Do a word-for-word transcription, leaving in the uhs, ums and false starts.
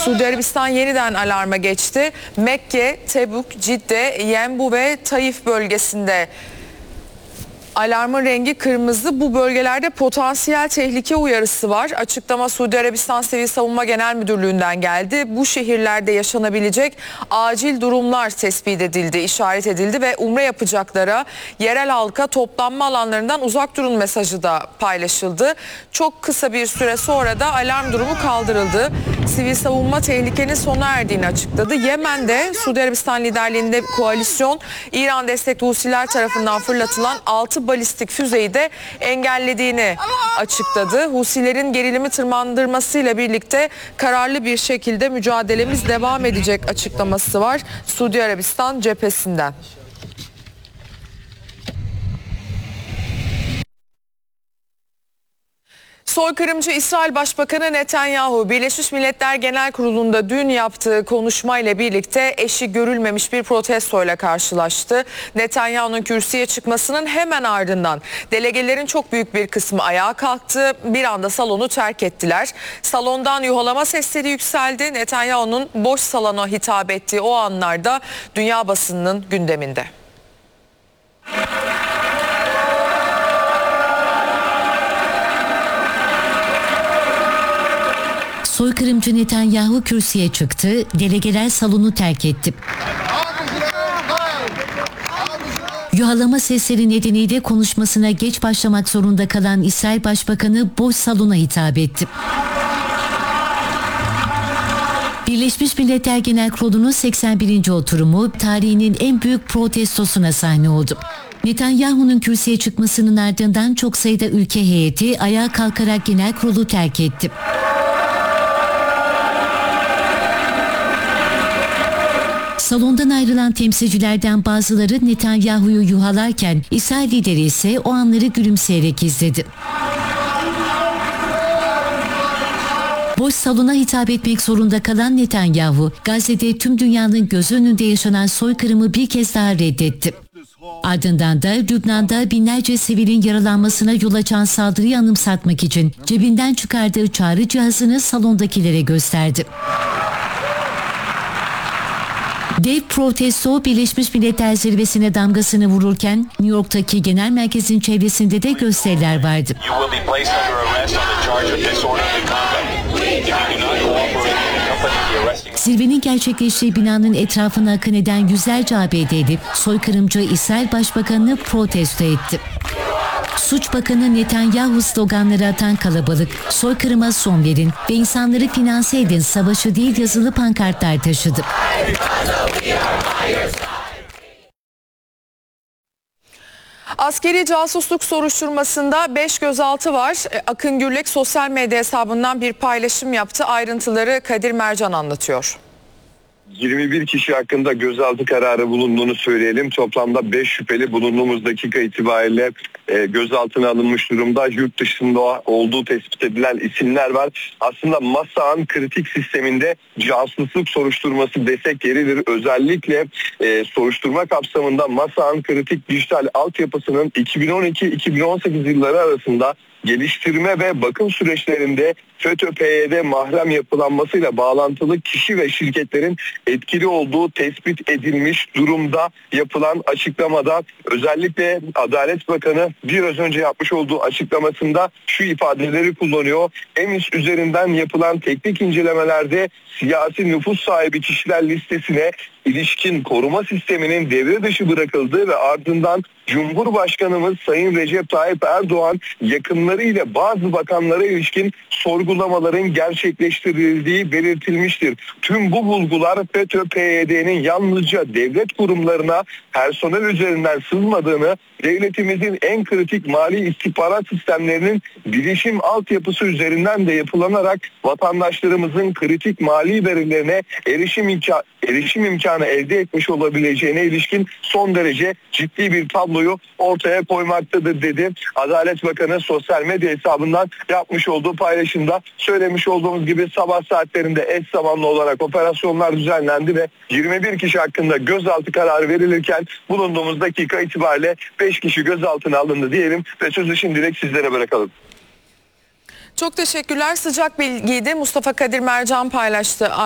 Suudi Arabistan yeniden alarma geçti. Mekke, Tebük, Cidde, Yenbu ve Taif bölgesinde alarmın rengi kırmızı. Bu bölgelerde potansiyel tehlike uyarısı var. Açıklama Suudi Arabistan Sivil Savunma Genel Müdürlüğü'nden geldi. Bu şehirlerde yaşanabilecek acil durumlar tespit edildi, işaret edildi ve umre yapacaklara yerel halka toplanma alanlarından uzak durun mesajı da paylaşıldı. Çok kısa bir süre sonra da alarm durumu kaldırıldı. Sivil savunma tehlikenin sona erdiğini açıkladı. Yemen'de Suudi Arabistan liderliğinde koalisyon İran destekli Husiler tarafından fırlatılan altı balistik füzeyi de engellediğini açıkladı. Husilerin gerilimi tırmandırmasıyla birlikte kararlı bir şekilde mücadelemiz devam edecek açıklaması var Suudi Arabistan cephesinden. Soykırımcı İsrail Başbakanı Netanyahu, Birleşmiş Milletler Genel Kurulu'nda dün yaptığı konuşmayla birlikte eşi görülmemiş bir protestoyla karşılaştı. Netanyahu'nun kürsüye çıkmasının hemen ardından delegelerin çok büyük bir kısmı ayağa kalktı. Bir anda salonu terk ettiler. Salondan yuhalama sesleri yükseldi. Netanyahu'nun boş salona hitap ettiği o anlarda dünya basınının gündeminde. Soykırımcı Netanyahu kürsüye çıktı, delegeler salonu terk etti. Yuhalama sesleri nedeniyle konuşmasına geç başlamak zorunda kalan İsrail Başbakanı boş salona hitap etti. Birleşmiş Milletler Genel Kurulu'nun seksen birinci oturumu tarihinin en büyük protestosuna sahne oldu. Netanyahu'nun kürsüye çıkmasının ardından çok sayıda ülke heyeti ayağa kalkarak genel kurulu terk etti. Salondan ayrılan temsilcilerden bazıları Netanyahu'yu yuhalarken İsrail lideri ise o anları gülümseyerek izledi. Boş salona hitap etmek zorunda kalan Netanyahu, Gazze'de tüm dünyanın göz önünde yaşanan soykırımı bir kez daha reddetti. Ardından da Lübnan'da binlerce sivilin yaralanmasına yol açan saldırıyı anımsatmak için cebinden çıkardığı çağrı cihazını salondakilere gösterdi. Dev protesto Birleşmiş Milletler Zirvesi'ne damgasını vururken New York'taki genel merkezin çevresinde de gösteriler vardı. Zirvenin gerçekleştiği binanın etrafına akın eden yüzlerce A B D'li soykırımcı İsrail Başbakanı'nı protesto etti. Suç Bakanı Netanyahu sloganları atan kalabalık, soykırıma son verin ve insanları finanse edin savaşı değil yazılı pankartlar taşıdı. Askeri casusluk soruşturmasında beş gözaltı var. Akın Gürlek sosyal medya hesabından bir paylaşım yaptı. Ayrıntıları Kadir Mercan anlatıyor. yirmi bir kişi hakkında gözaltı kararı bulunduğunu söyleyelim. Toplamda beş şüpheli bulunduğumuz dakika itibariyle e, gözaltına alınmış durumda. Yurt dışında olduğu tespit edilen isimler var. Aslında MASAA'nın kritik sisteminde casusluk soruşturması desek yeridir. Özellikle e, soruşturma kapsamında MASAA'nın kritik dijital altyapısının iki bin on iki iki bin on sekiz yılları arasında geliştirme ve bakım süreçlerinde FETÖ P Y D mahrem yapılanmasıyla bağlantılı kişi ve şirketlerin etkili olduğu tespit edilmiş durumda. Yapılan açıklamada özellikle Adalet Bakanı biraz önce yapmış olduğu açıklamasında şu ifadeleri kullanıyor. EMİS üzerinden yapılan teknik incelemelerde siyasi nüfus sahibi kişiler listesine ilişkin koruma sisteminin devre dışı bırakıldığı ve ardından Cumhurbaşkanımız Sayın Recep Tayyip Erdoğan yakınları ile bazı bakanlara ilişkin sorgulamaların gerçekleştirildiği belirtilmiştir. Tüm bu bulgular FETÖ P Y D'nin yalnızca devlet kurumlarına personel üzerinden sızmadığını, devletimizin en kritik mali istihbarat sistemlerinin bilişim altyapısı üzerinden de yapılanarak vatandaşlarımızın kritik mali verilerine erişim imkanı, erişim imkanı elde etmiş olabileceğine ilişkin son derece ciddi bir tabloyu ortaya koymaktadır dedi. Adalet Bakanı sosyal medya hesabından yapmış olduğu paylaşımda söylemiş olduğumuz gibi sabah saatlerinde eş zamanlı olarak operasyonlar düzenlendi ve yirmi bir kişi hakkında gözaltı kararı verilirken bulunduğumuz dakika itibariyle beş kişi gözaltına alındı diyelim ve sözü şimdilik sizlere bırakalım. Çok teşekkürler. Sıcak bilgiydi. Mustafa Kadir Mercan paylaştı.